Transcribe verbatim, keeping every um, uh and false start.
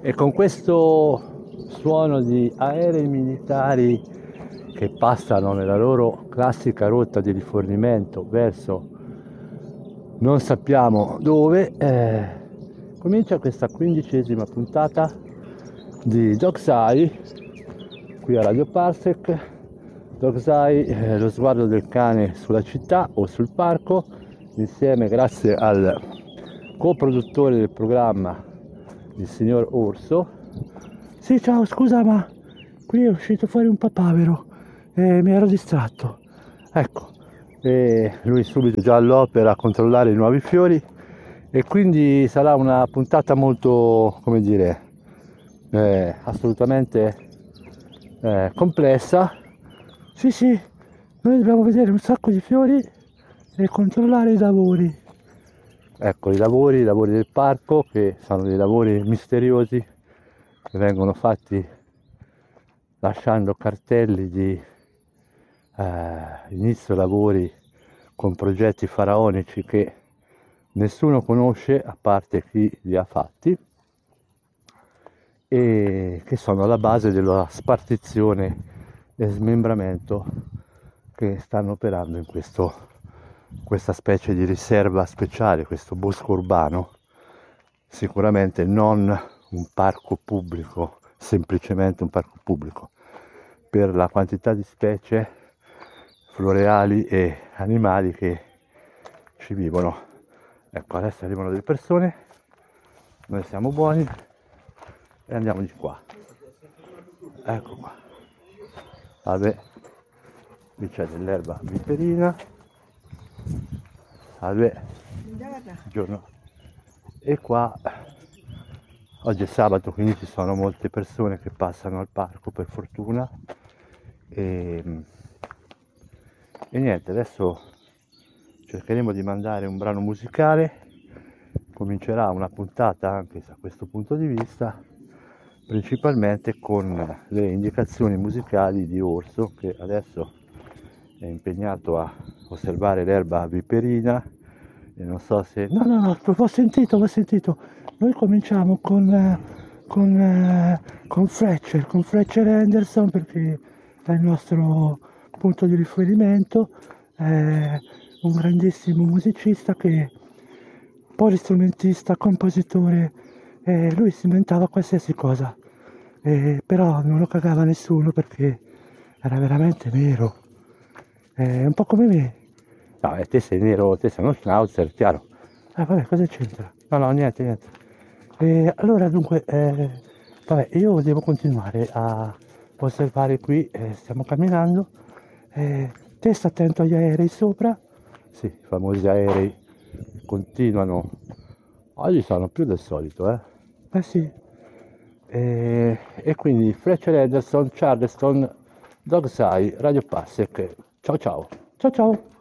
E con questo suono di aerei militari che passano nella loro classica rotta di rifornimento verso non sappiamo dove, eh, comincia questa quindicesima puntata di Dog's Eye qui a Radio Parsec. Dog's Eye, eh, lo sguardo del cane sulla città o sul parco, insieme grazie al coproduttore del programma, il signor Orso. Sì, ciao, scusa, ma qui è uscito fuori un papavero e mi ero distratto. Ecco, e lui subito già all'opera a controllare i nuovi fiori, e quindi sarà una puntata molto, come dire, eh, assolutamente eh, complessa. Sì, sì, noi dobbiamo vedere un sacco di fiori e controllare i lavori. Ecco, i lavori, i lavori del parco, che sono dei lavori misteriosi che vengono fatti lasciando cartelli di eh, inizio lavori con progetti faraonici che nessuno conosce a parte chi li ha fatti, e che sono alla base della spartizione e smembramento che stanno operando in questo, questa specie di riserva speciale, questo bosco urbano, sicuramente non un parco pubblico, semplicemente un parco pubblico, per la quantità di specie floreali e animali che ci vivono. Ecco, adesso arrivano delle persone, noi siamo buoni e andiamo di qua. Ecco qua. Vabbè, qui c'è dell'erba viperina. Vabbè, buongiorno. E qua oggi è sabato, quindi ci sono molte persone che passano al parco, per fortuna. E, e niente, adesso cercheremo di mandare un brano musicale. Comincerà una puntata anche da questo punto di vista, principalmente con le indicazioni musicali di Orso, che adesso è impegnato a osservare l'erba viperina e non so se... No, no, no, ho sentito, ho sentito. Noi cominciamo con, con, con Fletcher, con Fletcher Henderson, perché è il nostro punto di riferimento, è un grandissimo musicista che polistrumentista, compositore, eh, lui si inventava qualsiasi cosa, eh, però non lo cagava nessuno perché era veramente nero, eh, un po' come me. No, e te sei nero, te sei uno schnauzer, chiaro. Ah, vabbè, cosa c'entra? No, no, niente, niente. E allora, dunque, eh, vabbè, io devo continuare a osservare qui, eh, stiamo camminando, eh, te sta attento agli aerei sopra, sì, i famosi aerei continuano, oggi sono più del solito, eh? Eh sì. E, e quindi Fletcher Henderson, Charleston, Dog's Eye, Radio Passec. Ciao ciao. Ciao ciao.